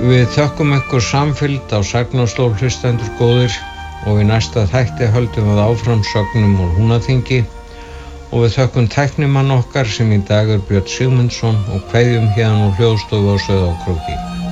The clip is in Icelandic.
Við þökkum ykkur samfylgd á Sagnastól hlustendur góðir og í næsta þætti höldum við áfram sögnum úr Húnaþingi og við þökkum tæknimann okkar sem í dag er Björn Sigmundsson og kveðjum héðan úr hljóðstofu á Sauðárkróki.